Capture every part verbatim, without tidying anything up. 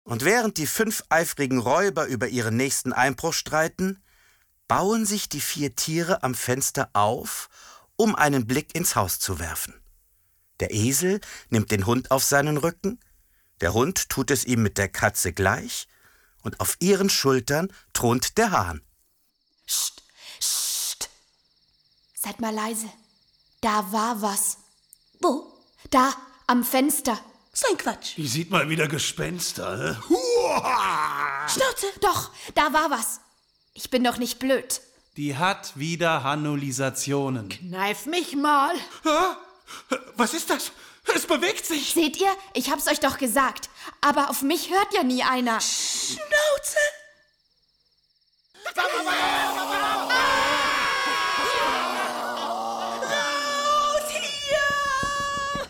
Und während die fünf eifrigen Räuber über ihren nächsten Einbruch streiten, bauen sich die vier Tiere am Fenster auf, um einen Blick ins Haus zu werfen. Der Esel nimmt den Hund auf seinen Rücken, der Hund tut es ihm mit der Katze gleich, und auf ihren Schultern thront der Hahn. Psst, psst. Seid mal leise. Da war was. Wo? Da, am Fenster. So ein Quatsch. Die sieht mal wieder Gespenster. Hä? Schnauze! Doch, da war was. Ich bin doch nicht blöd. Die hat wieder Hannulisationen. Kneif mich mal. Was ist das? Es bewegt sich. Seht ihr? Ich hab's euch doch gesagt. Aber auf mich hört ja nie einer. Schnauze! Raus hier!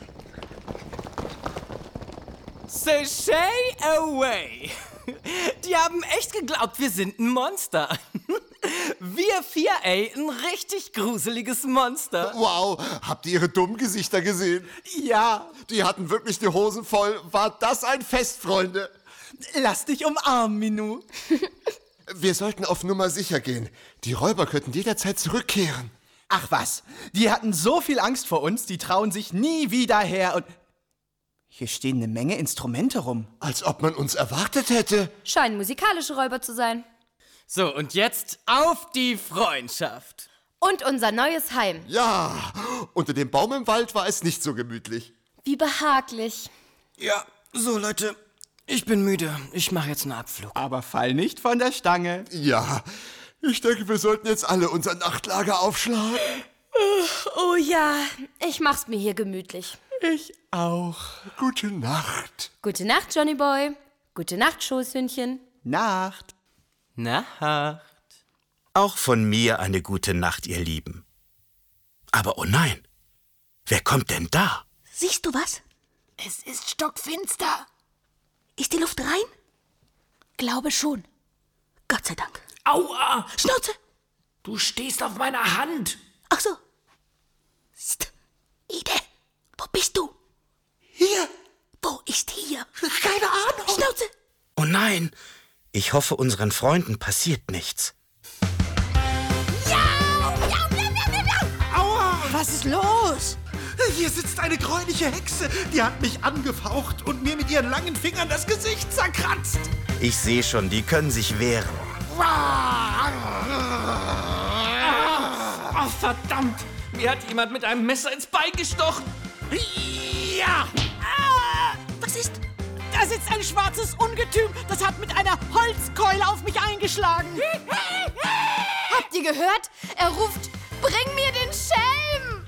Sashay away! Die haben echt geglaubt, wir sind ein Monster. Wir vier, ey, ein richtig gruseliges Monster. Wow, habt ihr ihre dummen Gesichter gesehen? Ja. Die hatten wirklich die Hosen voll. War das ein Fest, Freunde? Lass dich umarmen, Minu. Wir sollten auf Nummer sicher gehen. Die Räuber könnten jederzeit zurückkehren. Ach was, die hatten so viel Angst vor uns, die trauen sich nie wieder her und... Hier stehen eine Menge Instrumente rum. Als ob man uns erwartet hätte. Scheinen musikalische Räuber zu sein. So, und jetzt auf die Freundschaft. Und unser neues Heim. Ja, unter dem Baum im Wald war es nicht so gemütlich. Wie behaglich. Ja, so Leute, ich bin müde. Ich mache jetzt einen Abflug. Aber fall nicht von der Stange. Ja, ich denke, wir sollten jetzt alle unser Nachtlager aufschlagen. Oh ja, ich mach's mir hier gemütlich. Ich auch. Gute Nacht. Gute Nacht, Johnny Boy. Gute Nacht, Schoßhündchen. Nacht. Nacht. Auch von mir eine gute Nacht, ihr Lieben. Aber oh nein, wer kommt denn da? Siehst du was? Es ist stockfinster. Ist die Luft rein? Glaube schon. Gott sei Dank. Aua! Schnauze! Du stehst auf meiner Hand. Ach so. Psst. Ide, wo bist du? Hier. Wo ist hier? Keine Ahnung. Schnauze! Oh nein, ich hoffe, unseren Freunden passiert nichts. Aua! Was ist los? Hier sitzt eine gräuliche Hexe. Die hat mich angefaucht und mir mit ihren langen Fingern das Gesicht zerkratzt. Ich sehe schon, die können sich wehren. Oh, verdammt. Mir hat jemand mit einem Messer ins Bein gestochen. Ja! Was ist? Da sitzt ein schwarzes Ungetüm. Das hat mit einer Holzkeule auf mich eingeschlagen. Habt ihr gehört? Er ruft, bring mir den Schelm!